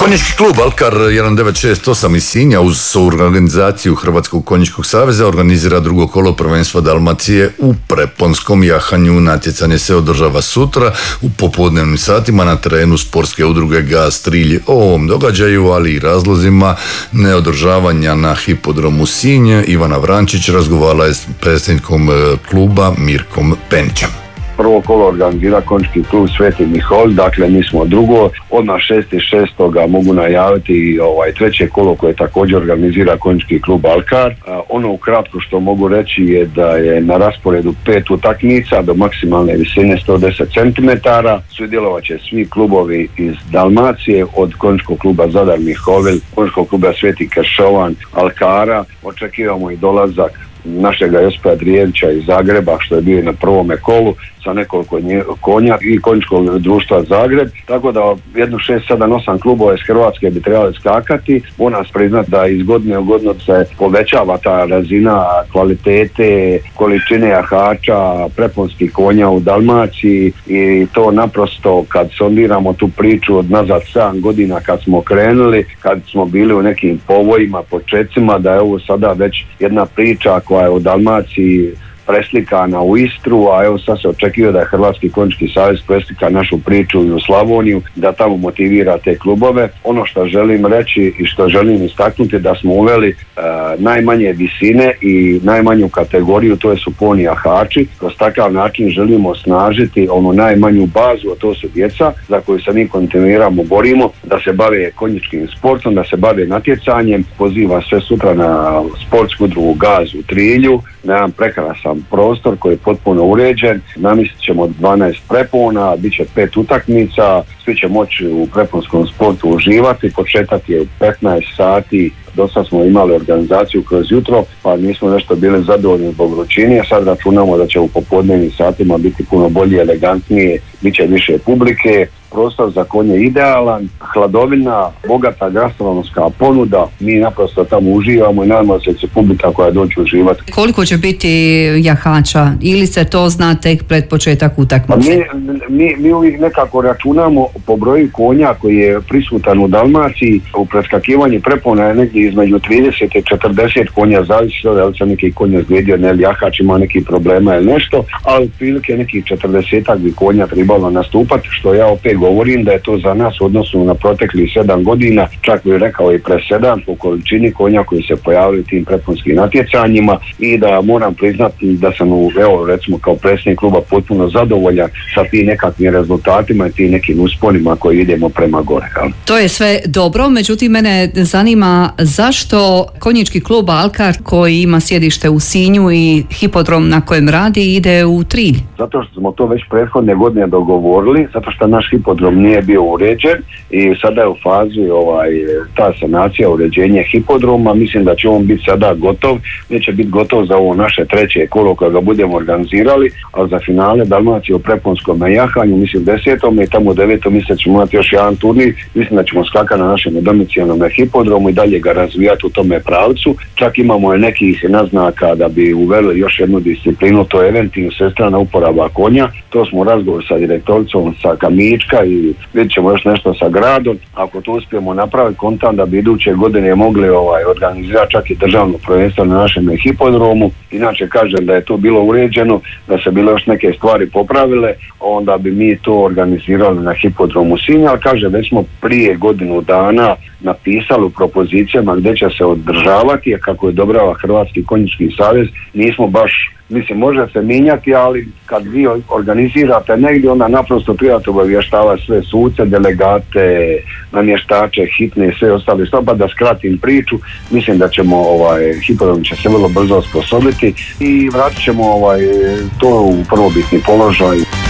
Konjički klub Alkar 1968 iz Sinja uz suorganizaciju Hrvatskog konjičkog saveza organizira drugo kolo prvenstva Dalmacije u preponskom jahanju. Natjecanje se održava sutra u popodnevnim satima na terenu sportske udruge Gaz Trilj. O ovom događaju, ali i razlozima neodržavanja na hipodromu Sinj, Ivana Vrančić razgovarala je s predsjednikom kluba Mirkom Penićem. Prvo kolo organizira konjički klub Sveti Miholj, dakle mi smo drugo, odmah 6.6. mogu najaviti treće kolo koje također organizira konjički klub Alkar. Ono ukratko što mogu reći je da je na rasporedu 5 utakmica do maksimalne visine 110 cm. Sudjelovat će svi klubovi iz Dalmacije, od konjičkog kluba Zadar Miholj, konjičkog kluba Sveti Kršovan, Alkara. Očekivamo i dolazak našega Josipa Drijevića iz Zagreba, što je bio na prvome kolu sa nekoliko konja, i konjičkog društva Zagreb, tako da jedno 6, 7, 8 klubova iz Hrvatske bi trebali skakati. Moram priznati da iz godine u godinu se povećava ta razina kvalitete, količine jahača, preponskih konja u Dalmaciji, i to naprosto kad sondiramo tu priču od nazad 7 godina kad smo krenuli, kad smo bili u nekim povojima, počecima, da je ovo sada već jedna priča koja je u Dalmaciji preslikana u Istru, a evo sad se očekuje da je Hrvatski konjički savez preslika našu priču i u Slavoniju, da tamo motivira te klubove. Ono što želim reći i što želim istaknuti, da smo uveli najmanje visine i najmanju kategoriju, to su poni jahači. Kroz takav način želimo osnažiti onu najmanju bazu, a to su djeca za koju se mi kontinuirano borimo, da se bave konjičkim sportom, da se bave natjecanjem. Pozivam sve sutra na sportsku udrugu Gaz u Trilju, na jedan prekrasan prostor koji je potpuno uređen. Namjestit ćemo 12 prepona, bit će 5 utakmica, svi će moći u preponskom sportu uživati. Početak je u 15 sati, do sad smo imali organizaciju kroz jutro, pa nismo nešto bili zadovoljni zbog vrućine, a sad računamo da će u popodnevnim satima biti puno bolje, elegantnije, bit će više publike. Prostor za konje idealan, hladovina, bogata gastronomska ponuda, mi naprosto tamo uživamo i nadamo se da će publika koja doći uživati. Koliko će biti jahača ili se to zna tek pred početak utakmice? Mi uvijek nekako računamo po broju konja koji je prisutan u Dalmaciji. U preskakivanju prepona je negdje između 30 i 40 konja, zavisi da li se neki konj ozlijedio, ne li jahač ima neki problema ili nešto, ali prilike nekih 40 bi konja trebalo nastupati, što ja opet govorim da je to za nas u odnosu na proteklih 7 godina, čak bih rekao i presedan po količini konja koji se pojavili tim preponskim natjecanjima, i da moram priznati da sam recimo kao predsjednik kluba potpuno zadovoljan sa tim nekakvim rezultatima i tim nekim usponima koji idemo prema gore. To je sve dobro, međutim mene zanima zašto konjički klub Alkar, koji ima sjedište u Sinju i hipodrom na kojem radi, ide u Trilj? Zato što smo to već prethodne godine dogovorili, zato što naš hipodrom nije bio uređen i sada je u fazi ta sanacija, uređenje hipodroma. Mislim da će on biti sada gotov, neće biti gotov za ovo naše treće kolo koje ga budemo organizirali, ali za finale Dalmacije u preponskom jahanju, mislim 10. i tamo u 9. mjesecu ćemo imati još jedan turnir. Mislim da ćemo skakati na našem domicilnom hipodromu i dalje ga razvijati u tome pravcu. Čak imamo nekih naznaka da bi uveli još jednu disciplinu, to je eventivno sestrana uporaba konja. To smo razgovor sa direktoricom sa Kamička i vidjet ćemo još nešto sa gradom. Ako to uspijemo napraviti, kontam da bi iduće godine mogli organizirati čak i državno prvenstvo na našem hipodromu. Inače kažem da je to bilo uređeno, da se bile još neke stvari popravile, onda bi mi to organizirali na hipodromu Sinj, ali kažem, već smo prije godinu dana napisali u propozicijama gdje će se održavati, a kako je odobrava Hrvatski konjički savez, nismo baš, mislim, može se mijenjati, ali kad vi organizirate negdje, onda naprosto trebate obavještavati sve suce, delegate, namještače, hitne i sve ostale stvari. Da skratim priču, mislim da ćemo hipodrom će se vrlo brzo osposobiti i vratit ćemo to u prvobitni položaj.